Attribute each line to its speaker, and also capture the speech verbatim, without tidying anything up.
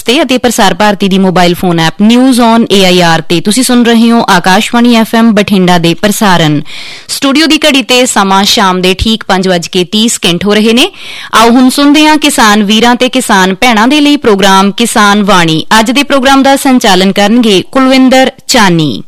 Speaker 1: ਤੇ ਅਤੇ ਪ੍ਰਸਾਰ ਭਾਰਤੀ ਦੀ mobile phone app news on A I R ਤੇ ਤੁਸੀਂ ਸੁਣ ਰਹੇ ਹੋ ਆਕਾਸ਼ਵਾਣੀ ਐਫ ਐਮ ਬਠਿੰਡਾ ਦੇ ਪ੍ਰਸਾਰਣ। ਸਟੂਡੀਓ ਦੀ ਘੜੀ ਤੇ ਸਮਾਂ ਸ਼ਾਮ ਦੇ ਠੀਕ ਪੰਜ ਵੱਜ ਕੇ ਤੀਹ ਸਕਿੰਟ ਹੋ ਰਹੇ ਨੇ। ਆਓ ਹੁਣ ਸੁਣਦੇ ਹਾਂ ਕਿਸਾਨ ਵੀਰਾਂ ਤੇ ਕਿਸਾਨ ਭੈਣਾਂ ਦੇ ਲਈ ਪ੍ਰੋਗਰਾਮ ਕਿਸਾਨ ਵਾਣੀ। ਅੱਜ ਦੇ ਪ੍ਰੋਗਰਾਮ ਦਾ ਸੰਚਾਲਨ ਕਰਨਗੇ ਕੁਲਵਿੰਦਰ ਚਾਨੀ।